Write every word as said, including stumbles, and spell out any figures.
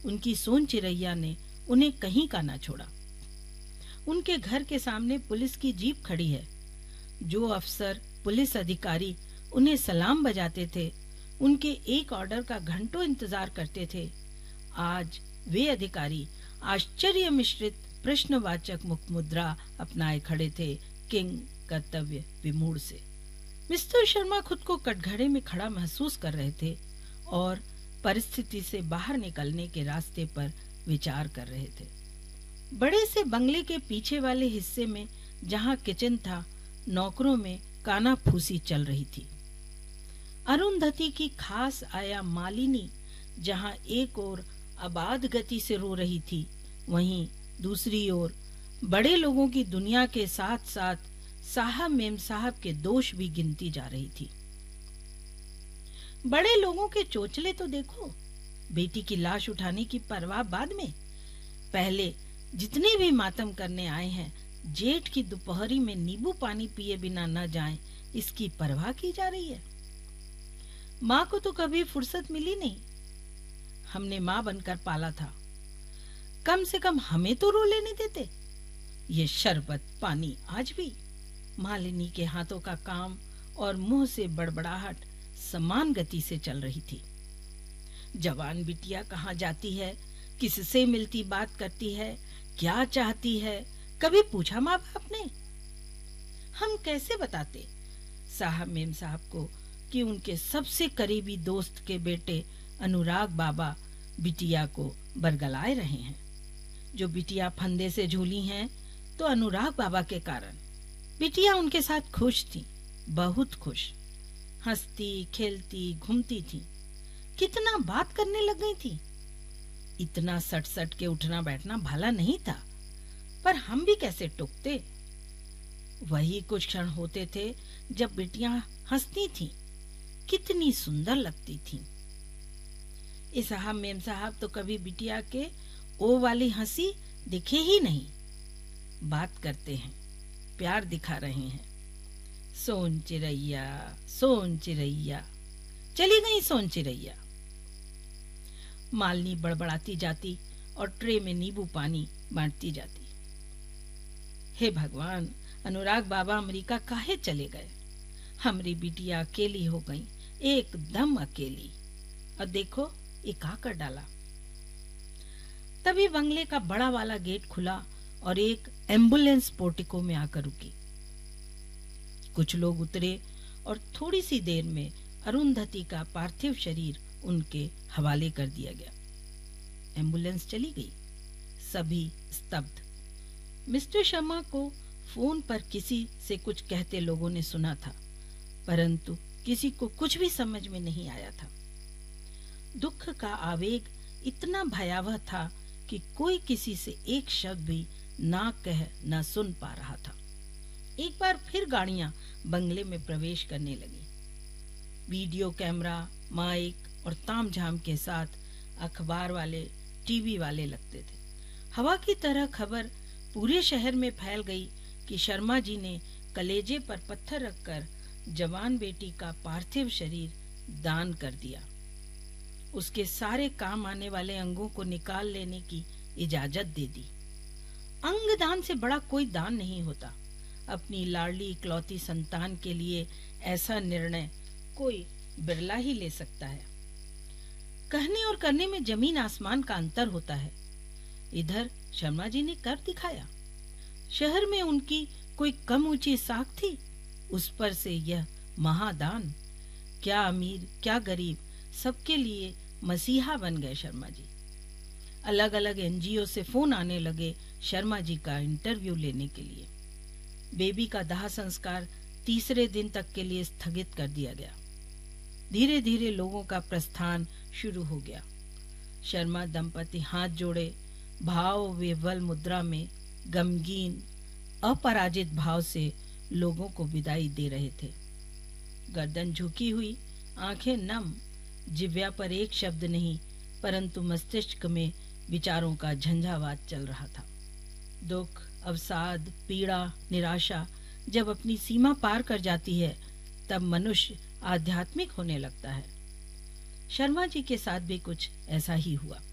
उनकी सोन चिरैया ने उन्हें कहीं का ना छोड़ा। उनके घर के सामने पुलिस की जीप खड़ी है। जो अफसर, पुलिस अधिकारी उन्हें सलाम बजाते थे, उनके एक ऑर्डर का घंटों इंतजार करते थे, आज वे अधिकारी आश्चर्य मिश्रित प्रश्नवाचक मुख मुद्रा अपनाए खड़े थे, किंग कर्तव्य विमूढ़ से। मिस्टर शर्मा खुद को कटघरे में खड़ा महसूस कर रहे थे और परिस्थिति से बाहर निकलने के रास्ते पर विचार कर रहे थे। बड़े से बंगले के पीछे वाले हिस्से में जहां किचन था, नौकरों में काना फूसी चल रही थी। अरुंधति की खास आया मालिनी जहां एक ओर अबाध गति से रो रही थी, वहीं दूसरी ओर बड़े लोगों की दुनिया के साथ साथ साहब मेम साहब के दोष भी गिनती जा रही थी। बड़े लोगों के चोचले तो देखो, बेटी की लाश उठाने की परवाह बाद में, पहले जितने भी मातम करने आए हैं, जेठ की दोपहरी में नींबू पानी पिए बिना न जाएं, इसकी परवाह की जा रही है। माँ को तो कभी फुर्सत मिली नहीं, हमने माँ बनकर पाला था, कम से कम हमें तो रो लेने देते। ये शरबत पानी आज भी। मालिनी के हाथों का काम और मुंह से बड़बड़ाहट समान गति से चल रही थी। जवान बिटिया कहाँ जाती है, किससे मिलती बात करती है, क्या चाहती है, कभी पूछा माँ बाप ने? हम कैसे बताते साहब मेम साहब को कि उनके सबसे करीबी दोस्त के बेटे अनुराग बाबा बिटिया को बरगलाए रहे हैं। जो बिटिया फंदे से झूली हैं तो अनुराग बाबा के कारण। बिटिया उनके साथ खुश थी, बहुत खुश, हंसती खेलती घूमती थी, कितना बात करने लग गई थी। इतना सट सट के उठना बैठना भला नहीं था, पर हम भी कैसे टोकते। वही कुछ क्षण होते थे जब बिटियां हंसती थीं, कितनी सुंदर लगती थीं। इस साहब मेम साहब तो कभी बिटिया के ओ वाली हंसी दिखे ही नहीं। बात करते हैं, प्यार दिखा रहे हैं। सोन चिरैया, सोन चिरैया, चली गई सोन चिरैया। मालनी बड़बड़ाती जाती और ट्रे में नींबू पानी बांटती जाती। हे भगवान, अनुराग बाबा अमेरिका काहे चले गए? हमरी बिटिया अकेली हो गई, एकदम अकेली। और देखो ये का कर डाला। तभी बंगले का बड़ा वाला गेट खुला और एक एम्बुलेंस पोर्टिको में आकर रुकी। कुछ लोग उतरे और थोड़ी सी देर में अरुंधति का पार्थिव शरीर उनके हवाले कर दिया गया। एम्बुलेंस चली गई, सभी स्तब्ध। मिस्टर शर्मा को फोन पर किसी से कुछ कहते लोगों ने सुना था, परंतु किसी को कुछ भी समझ में नहीं आया था। दुख का आवेग इतना भयावह था कि कोई किसी से एक शब्द भी ना कह ना सुन पा रहा था। एक बार फिर गाड़ियां बंगले में प्रवेश करने लगी। वीडियो कैमरा, माइक और तामझाम के साथ अखबार वाले, टीवी वाले लगते थे। हवा की तरह खबर पूरे शहर में फैल गई कि शर्मा जी ने कलेजे पर पत्थर रखकर जवान बेटी का पार्थिव शरीर दान कर दिया। उसके सारे काम आने वाले अंगों को निकाल लेने की इजाजत दे दी। अंग दान से बड़ा कोई दान नहीं होता। अपनी लाडली इकलौती संतान के लिए ऐसा निर्णय कोई बिरला ही ले सकता है। कहने और करने में जमीन आसमान का अंतर होता है। इधर शर्मा जी ने कर दिखाया। शहर में उनकी कोई कम ऊंची साख थी, उस पर से यह महादान। क्या अमीर क्या गरीब, सबके लिए मसीहा बन गए शर्मा जी। अलग अलग एनजीओ से फोन आने लगे शर्मा जी का इंटरव्यू लेने के लिए। बेबी का दाह संस्कार तीसरे दिन तक के लिए स्थगित कर दिया गया। धीरे धीरे लोगों का प्रस्थान शुरू हो गया। शर्मा दंपति हाथ जोड़े भाव विह्वल मुद्रा में गमगीन अपराजित भाव से लोगों को विदाई दे रहे थे। गर्दन झुकी हुई, आंखें नम, जिह्वा पर एक शब्द नहीं, परंतु मस्तिष्क में विचारों का झंझावात चल रहा था। दुख, अवसाद, पीड़ा, निराशा जब अपनी सीमा पार कर जाती है, तब मनुष्य आध्यात्मिक होने लगता है। शर्मा जी के साथ भी कुछ ऐसा ही हुआ।